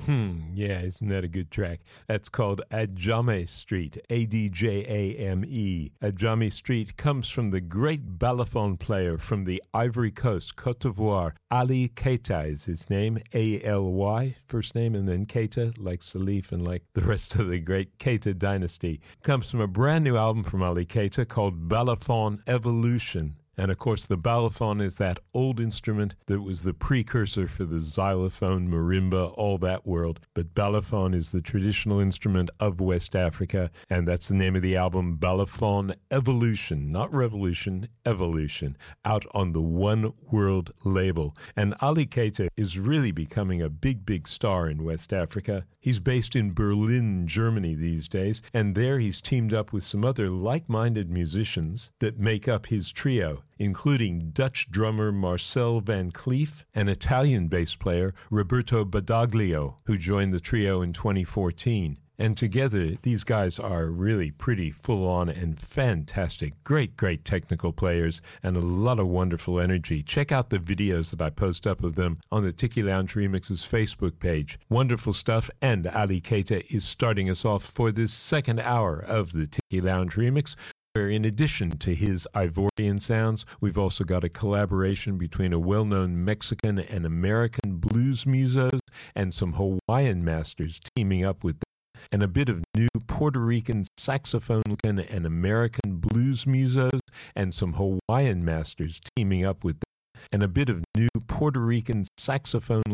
Yeah, isn't that a good track? That's called Adjame Street, Adjame. Adjame Street comes from the great balafon player from the Ivory Coast, Cote d'Ivoire. Ali Keita is his name, A-L-Y, first name, and then Keita, like Salif and like the rest of the great Keita dynasty. Comes from a brand new album from Ali Keita called Balafon Evolution. And of course, the balafon is that old instrument that was the precursor for the xylophone, marimba, all that world. But balafon is the traditional instrument of West Africa, and that's the name of the album, Balafon Evolution, not Revolution, Evolution, out on the One World label. And Ali Keita is really becoming a big, big star in West Africa. He's based in Berlin, Germany these days, and there he's teamed up with some other like-minded musicians that make up his trio, including Dutch drummer Marcel Van Cleef and Italian bass player Roberto Badaglio, who joined the trio in 2014. And together, these guys are really pretty full-on and fantastic. Great, great technical players and a lot of wonderful energy. Check out the videos that I post up of them on the Tiki Lounge Remix's Facebook page. Wonderful stuff, and Ali Keita is starting us off for this second hour of the Tiki Lounge Remix, where in addition to his Ivorian sounds, we've also got a collaboration between a well-known Mexican and American blues musos and some Hawaiian masters teaming up with them, and a bit of new Puerto Rican saxophone and American blues musos and some Hawaiian masters teaming up with them, and a bit of new Puerto Rican saxophone